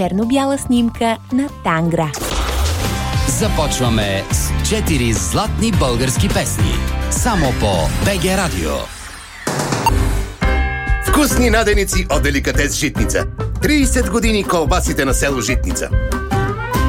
черно-бяла снимка на Тангра. Започваме с 4 златни български песни. Само по БГ Радио. Вкусни наденици от Деликатес Житница. 30 години колбасите на село Житница.